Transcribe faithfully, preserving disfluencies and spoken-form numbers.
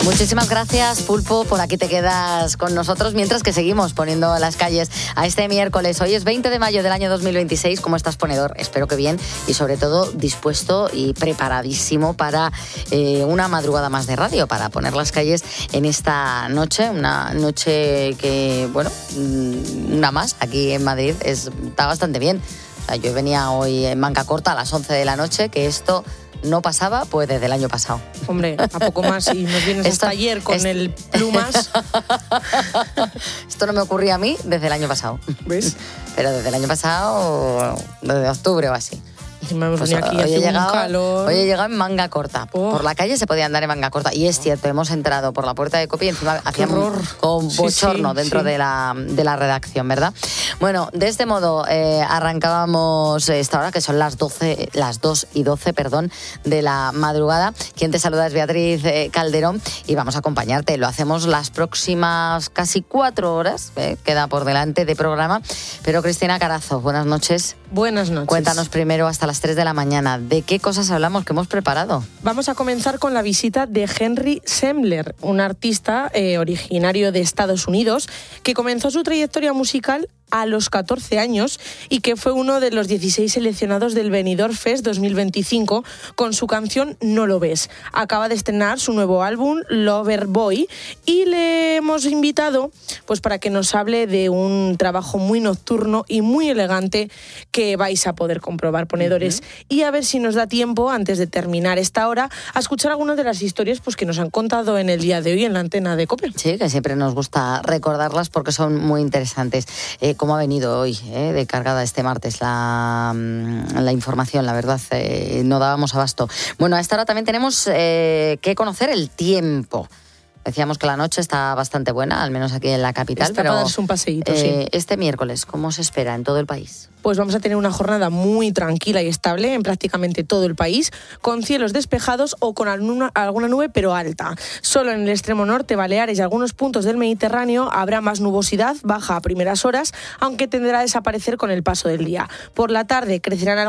Muchísimas gracias, Pulpo, por aquí te quedas con nosotros mientras que seguimos poniendo las calles a este miércoles. Hoy es veinte de mayo del año dos mil veintiséis. ¿Cómo estás, ponedor? Espero que bien y sobre todo dispuesto y preparadísimo para eh, una madrugada más de radio, para poner las calles en esta noche, una noche que, bueno, una más aquí en Madrid es, está bastante bien. O sea, yo venía hoy en manga corta a las once de la noche, que esto no pasaba pues desde el año pasado. Hombre, a poco más y nos vienes esto, hasta ayer con esto, el plumas. Esto no me ocurría a mí desde el año pasado. ¿Ves? Pero desde el año pasado, desde octubre o así. Pues aquí hoy, he llegado, calor. hoy he llegado en manga corta. Oh. Por la calle se podía andar en manga corta. Y es cierto, hemos entrado por la puerta de Copi y encima hacíamos con bochorno sí, sí, dentro sí. De, la, de la redacción, ¿verdad? Bueno, de este modo eh, arrancábamos esta hora, que son las doce, las dos y doce, perdón, de la madrugada. Quien te saluda es Beatriz eh, Calderón y vamos a acompañarte. Lo hacemos las próximas casi cuatro horas, eh, queda por delante de programa. Pero Cristina Carazo, buenas noches. Buenas noches. Cuéntanos primero hasta las tres de la mañana. ¿De qué cosas hablamos que hemos preparado? Vamos a comenzar con la visita de Henry Sembler, un artista eh, originario de Estados Unidos que comenzó su trayectoria musical a los catorce años y que fue uno de los dieciséis seleccionados del Benidorm Fest dos mil veinticinco con su canción No lo ves. Acaba de estrenar su nuevo álbum Loverboy y le hemos invitado pues para que nos hable de un trabajo muy nocturno y muy elegante que vais a poder comprobar, ponedores. Uh-huh. Y a ver si nos da tiempo, antes de terminar esta hora, a escuchar algunas de las historias pues, que nos han contado en el día de hoy en la antena de COPE. Sí, que siempre nos gusta recordarlas porque son muy interesantes. Eh, ¿Cómo ha venido hoy eh, de cargada este martes la, la información? La verdad, eh, no dábamos abasto. Bueno, a esta hora también tenemos eh, que conocer el tiempo. Decíamos que la noche está bastante buena, al menos aquí en la capital. Está pero para darse un paseíto, eh, sí. Este miércoles, ¿cómo se espera en todo el país? Pues vamos a tener una jornada muy tranquila y estable en prácticamente todo el país, con cielos despejados o con alguna, alguna nube, pero alta. Solo en el extremo norte, Baleares y algunos puntos del Mediterráneo habrá más nubosidad, baja a primeras horas, aunque tenderá a desaparecer con el paso del día. Por la tarde crecerán